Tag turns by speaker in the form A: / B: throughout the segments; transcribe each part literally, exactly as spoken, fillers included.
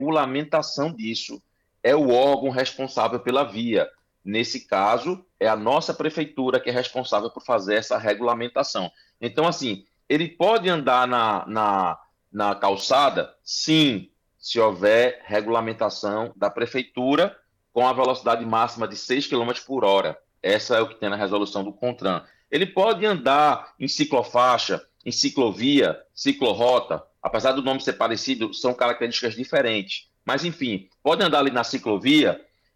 A: regulamentação disso. É o órgão responsável pela via. Nesse caso, é a nossa prefeitura que é responsável por fazer essa regulamentação. Então, assim, ele pode andar na, na, na calçada? Sim, se houver regulamentação da prefeitura com a velocidade máxima de seis quilômetros por hora. Essa é o que tem na resolução do CONTRAN. Ele pode andar em ciclofaixa, em ciclovia, ciclorrota, apesar do nome ser parecido, são características diferentes. Mas, enfim, pode andar ali na ciclovia,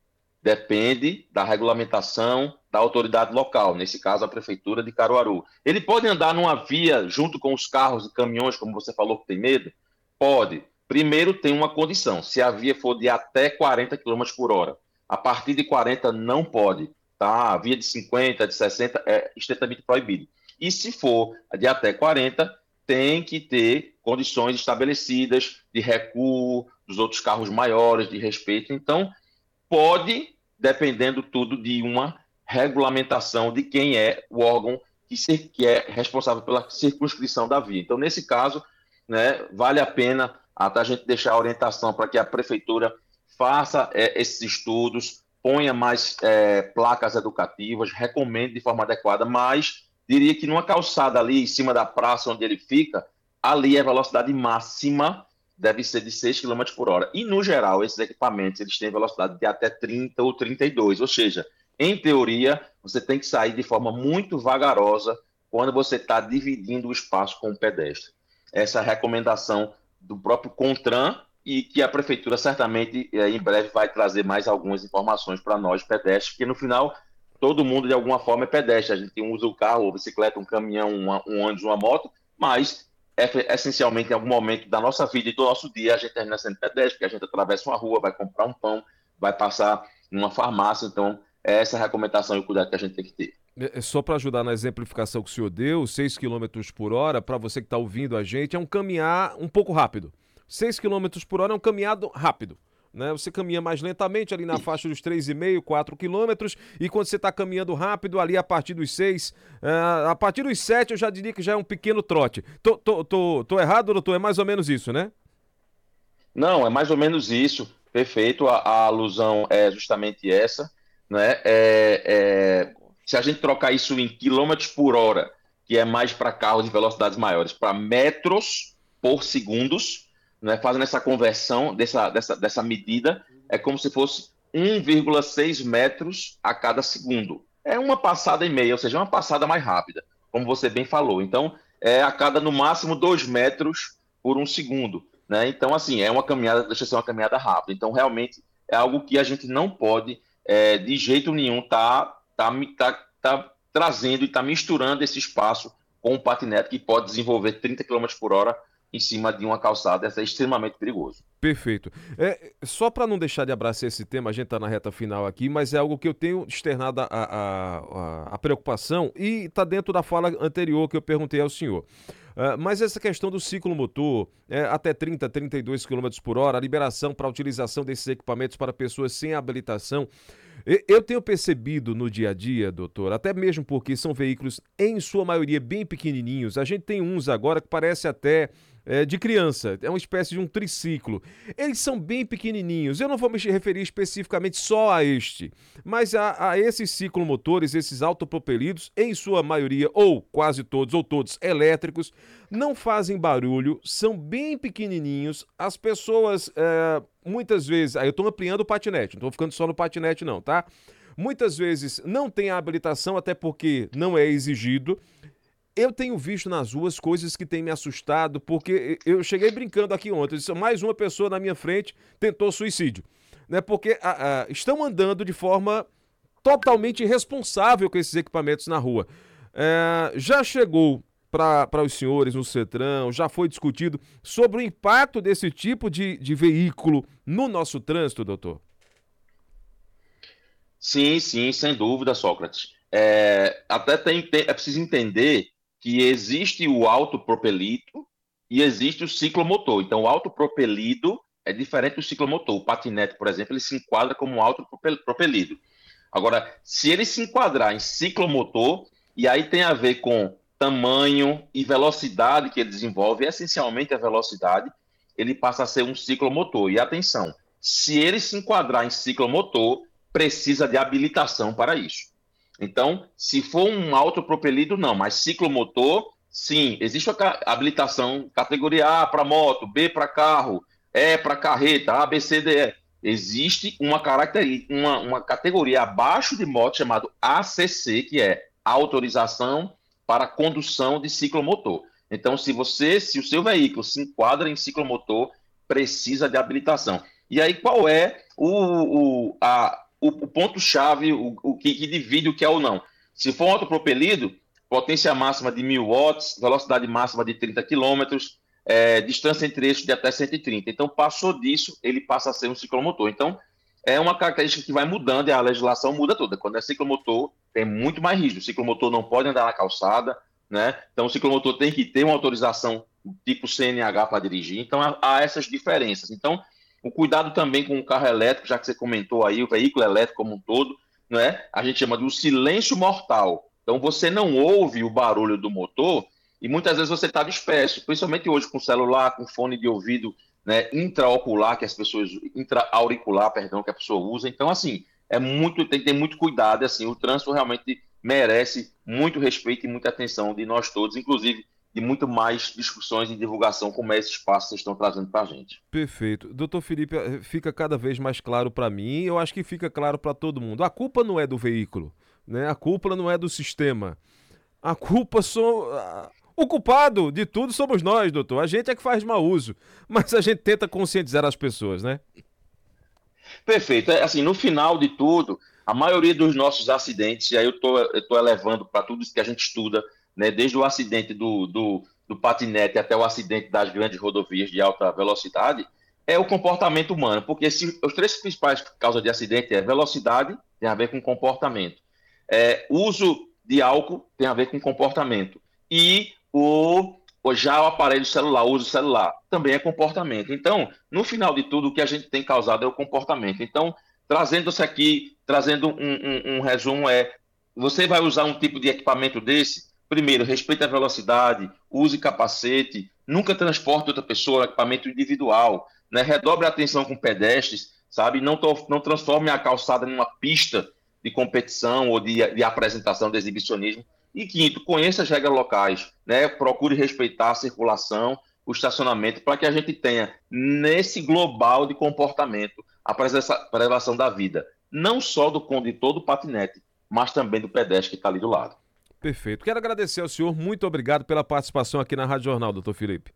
A: depende da regulamentação da autoridade local, nesse caso a Prefeitura de Caruaru. Ele pode andar numa via junto com os carros e caminhões, como você falou que tem medo? Pode. Primeiro tem uma condição, se a via for de até quarenta quilômetros por hora. A partir de quarenta não pode, tá? A via de cinquenta, de sessenta é estritamente proibido. E se for de até quarenta, tem que ter condições estabelecidas de recuo dos outros carros maiores, de respeito. Então, pode, dependendo tudo de uma regulamentação de quem é o órgão que, se, que é responsável pela circunscrição da via. Então, nesse caso, né, vale a pena até a gente deixar a orientação para que a prefeitura faça é, esses estudos, ponha mais é, placas educativas, recomende de forma adequada, mas diria que numa calçada ali, em cima da praça onde ele fica, ali a velocidade máxima deve ser de seis quilômetros por hora. E, no geral, esses equipamentos eles têm velocidade de até trinta ou trinta e dois. Ou seja, em teoria, você tem que sair de forma muito vagarosa quando você está dividindo o espaço com o pedestre. Essa é a recomendação do próprio CONTRAN e que a Prefeitura certamente, em breve, vai trazer mais algumas informações para nós, pedestres, porque, no final, todo mundo, de alguma forma, é pedestre. A gente usa o carro, a bicicleta, um caminhão, uma, um ônibus, uma moto, mas é, essencialmente, em algum momento da nossa vida e do nosso dia, a gente termina sendo pedestre, porque a gente atravessa uma rua, vai comprar um pão, vai passar numa farmácia. Então, é essa a recomendação e o cuidado que a gente tem que ter.
B: É, só para ajudar na exemplificação que o senhor deu, seis quilômetros por hora, para você que está ouvindo a gente, é um caminhar um pouco rápido. seis quilômetros por hora é um caminhado rápido. Né? Você caminha mais lentamente ali na faixa dos três vírgula cinco, quatro quilômetros, e quando você está caminhando rápido, ali a partir dos seis, uh, a partir dos sete eu já diria que já é um pequeno trote. Tô, tô, tô, tô errado, doutor? É mais ou menos isso, né?
A: Não, é mais ou menos isso. Perfeito, a, a alusão é justamente essa. Né? É, é, se a gente trocar isso em quilômetros por hora, que é mais para carros de velocidades maiores, para metros por segundos, né? Fazendo essa conversão dessa, dessa, dessa medida, é como se fosse um vírgula seis metros a cada segundo. É uma passada e meia, ou seja, uma passada mais rápida, como você bem falou. Então, é a cada, no máximo, dois metros por um segundo. Né? Então, assim, é uma caminhada, deixa eu ser uma caminhada rápida. Então, realmente, é algo que a gente não pode, é, de jeito nenhum, tá, tá, tá, tá trazendo e tá misturando esse espaço com um patinete que pode desenvolver trinta quilômetros por hora em cima de uma calçada. Essa é extremamente perigoso.
B: Perfeito. É, só para não deixar de abraçar esse tema, a gente está na reta final aqui, mas é algo que eu tenho externado a, a, a, a preocupação e está dentro da fala anterior que eu perguntei ao senhor. Uh, mas essa questão do ciclomotor, é, até trinta, trinta e dois quilômetros por hora, a liberação para a utilização desses equipamentos para pessoas sem habilitação, eu tenho percebido no dia a dia, doutor, até mesmo porque são veículos, em sua maioria, bem pequenininhos. A gente tem uns agora que parece até é, de criança, é uma espécie de um triciclo. Eles são bem pequenininhos. Eu não vou me referir especificamente só a este, mas a, a esses ciclomotores, esses autopropelidos, em sua maioria, ou quase todos, ou todos elétricos, não fazem barulho, são bem pequenininhos. As pessoas, é, muitas vezes, aí eu estou ampliando o patinete, não estou ficando só no patinete não, tá? Muitas vezes não tem a habilitação, até porque não é exigido. Eu tenho visto nas ruas coisas que têm me assustado, porque eu cheguei brincando aqui ontem, disse, mais uma pessoa na minha frente tentou suicídio, né? Porque a, a, estão andando de forma totalmente irresponsável com esses equipamentos na rua. É, já chegou para os senhores no CETRAN, já foi discutido sobre o impacto desse tipo de, de veículo no nosso trânsito, doutor?
A: Sim, sim, sem dúvida, Sócrates. É, até tem, tem, é preciso entender que existe o autopropelido e existe o ciclomotor. Então, o autopropelido é diferente do ciclomotor. O patinete, por exemplo, ele se enquadra como autopropelido. Agora, se ele se enquadrar em ciclomotor, e aí tem a ver com tamanho e velocidade que ele desenvolve, essencialmente a velocidade, ele passa a ser um ciclomotor. E atenção, se ele se enquadrar em ciclomotor, precisa de habilitação para isso. Então, se for um autopropelido, não, mas ciclomotor, sim, existe a habilitação categoria A para moto, B para carro, E para carreta, A, B, C, D, E. Existe uma, uma, uma categoria abaixo de moto chamada A C C, que é autorização para condução de ciclomotor. Então, se você, se o seu veículo se enquadra em ciclomotor, precisa de habilitação. E aí, qual é o, o, a, o, o ponto-chave, o, o que, que divide o que é ou não? Se for um autopropelido, potência máxima de mil watts, velocidade máxima de trinta quilômetros, é, distância entre eixos de até cento e trinta. Então, passou disso, ele passa a ser um ciclomotor. Então, é uma característica que vai mudando e a legislação muda toda. Quando é ciclomotor, tem muito mais risco. O ciclomotor não pode andar na calçada, né? Então, o ciclomotor tem que ter uma autorização tipo C N H para dirigir. Então, há, há essas diferenças. Então, o cuidado também com o carro elétrico, já que você comentou aí, o veículo elétrico como um todo, né? A gente chama de um silêncio mortal. Então, você não ouve o barulho do motor e muitas vezes você está disperso, principalmente hoje com celular, com fone de ouvido, né, intraocular, que as pessoas, intra-auricular, perdão, que a pessoa usa. Então, assim, é muito, tem que ter muito cuidado, assim, o trânsito realmente merece muito respeito e muita atenção de nós todos, inclusive de muito mais discussões e divulgação como é esse espaço que vocês estão trazendo para a gente.
B: Perfeito. Doutor Felipe, fica cada vez mais claro para mim e eu acho que fica claro para todo mundo. A culpa não é do veículo, né? A culpa não é do sistema. A culpa são... O culpado de tudo somos nós, doutor. A gente é que faz mau uso, mas a gente tenta conscientizar as pessoas, né?
A: Perfeito. É, assim, no final de tudo, a maioria dos nossos acidentes, e aí eu estou elevando para tudo isso que a gente estuda, né, desde o acidente do, do, do patinete até o acidente das grandes rodovias de alta velocidade, é o comportamento humano. Porque se, os três principais causas de acidente é velocidade, tem a ver com comportamento. É, uso de álcool tem a ver com comportamento. E o, já o aparelho celular, o uso celular, também é comportamento. Então, no final de tudo, o que a gente tem causado é o comportamento. Então, trazendo-se aqui, trazendo um, um, um resumo, é, você vai usar um tipo de equipamento desse, primeiro, respeite a velocidade, use capacete, nunca transporte outra pessoa, equipamento individual, né? Redobre a atenção com pedestres, sabe? Não, to, não transforme a calçada numa pista de competição ou de, de apresentação, de exibicionismo. E quinto, conheça as regras locais, né? Procure respeitar a circulação, o estacionamento, para que a gente tenha, nesse global de comportamento, a preservação da vida, não só do condutor do patinete, mas também do pedestre que está ali do lado.
B: Perfeito. Quero agradecer ao senhor, muito obrigado pela participação aqui na Rádio Jornal, doutor Felipe.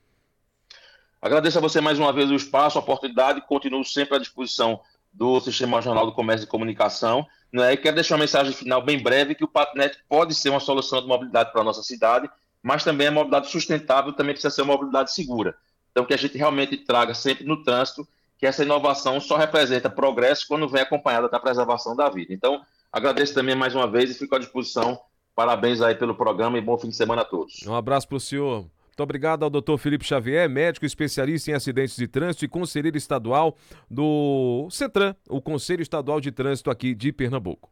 A: Agradeço a você mais uma vez o espaço, a oportunidade, continuo sempre à disposição do Sistema Jornal do Comércio e Comunicação, né? E quero deixar uma mensagem final bem breve, que o patinete pode ser uma solução de mobilidade para a nossa cidade, mas também a mobilidade sustentável também precisa ser uma mobilidade segura. Então, que a gente realmente traga sempre no trânsito que essa inovação só representa progresso quando vem acompanhada da preservação da vida. Então, agradeço também mais uma vez e fico à disposição. Parabéns aí pelo programa e bom fim de semana a todos.
B: Um abraço para o senhor. Muito obrigado ao doutor Felipe Xavier, médico especialista em acidentes de trânsito e conselheiro estadual do CETRAN, o Conselho Estadual de Trânsito aqui de Pernambuco.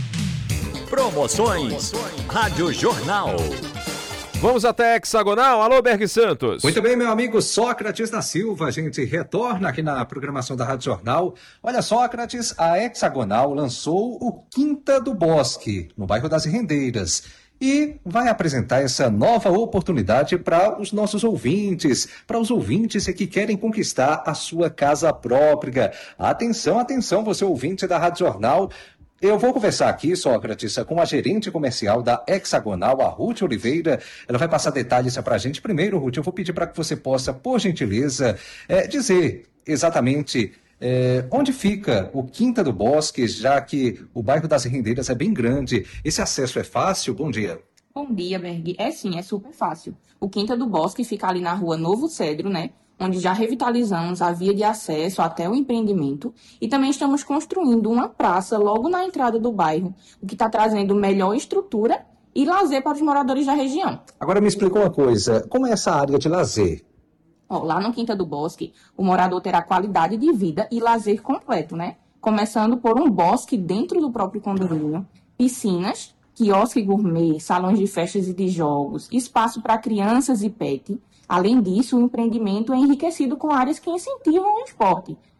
C: Promoções Rádio Jornal.
B: Vamos até a Hexagonal. Alô, Berg Santos.
D: Muito bem, meu amigo Sócrates da Silva. A gente retorna aqui na programação da Rádio Jornal. Olha, Sócrates, a Hexagonal lançou o Quinta do Bosque, no bairro das Rendeiras. E vai apresentar essa nova oportunidade para os nossos ouvintes, para os ouvintes que querem conquistar a sua casa própria. Atenção, atenção, você ouvinte da Rádio Jornal. Eu vou conversar aqui, Sócrates, com a gerente comercial da Hexagonal, a Ruth Oliveira. Ela vai passar detalhes para a gente. Primeiro, Ruth, eu vou pedir para que você possa, por gentileza, é, dizer exatamente é, onde fica o Quinta do Bosque, já que o bairro das Rendeiras é bem grande. Esse acesso é fácil? Bom dia.
E: Bom dia, Berg. É sim, é super fácil. O Quinta do Bosque fica ali na rua Novo Cedro, né? Onde já revitalizamos a via de acesso até o empreendimento e também estamos construindo uma praça logo na entrada do bairro, o que está trazendo melhor estrutura e lazer para os moradores da região.
D: Agora me explica uma coisa, como é essa área de lazer?
E: Ó, lá no Quinta do Bosque, o morador terá qualidade de vida e lazer completo, né? Começando por um bosque dentro do próprio condomínio, piscinas, quiosque gourmet, salões de festas e de jogos, espaço para crianças e pet, Além disso, o empreendimento é enriquecido com áreas que incentivam o esporte,